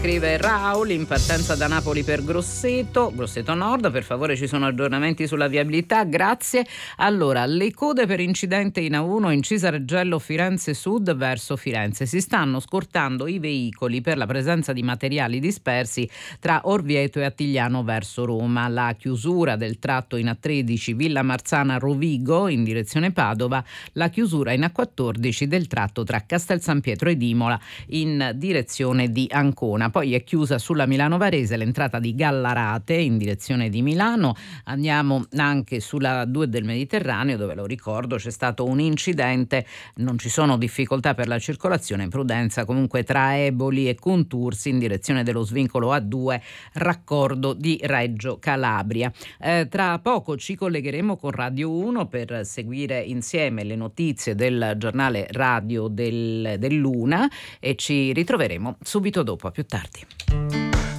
Scrive Raul, in partenza da Napoli per Grosseto Nord, per favore ci sono aggiornamenti sulla viabilità, grazie. Allora, le code per incidente in A1 in Cisargello Firenze Sud verso Firenze, si stanno scortando i veicoli per la presenza di materiali dispersi tra Orvieto e Attigliano verso Roma. La chiusura del tratto in A13 Villa Marzana Rovigo in direzione Padova, la chiusura in A14 del tratto tra Castel San Pietro ed Imola in direzione di Ancona. Poi è chiusa sulla Milano Varese l'entrata di Gallarate in direzione di Milano. Andiamo anche sulla 2 del Mediterraneo, dove, lo ricordo, c'è stato un incidente, non ci sono difficoltà per la circolazione, prudenza comunque tra Eboli e Contursi in direzione dello svincolo A2 raccordo di Reggio Calabria. Tra poco ci collegheremo con Radio 1 per seguire insieme le notizie del giornale radio dell'Una e ci ritroveremo subito dopo. A più tardi.